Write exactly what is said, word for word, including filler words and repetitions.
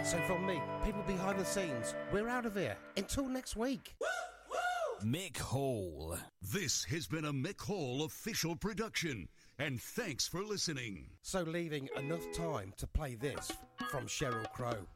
So from me, people behind the scenes, we're out of here. Until next week. Mick Hall. This has been a Mick Hall official production, and thanks for listening. So leaving enough time to play this from Sheryl Crow.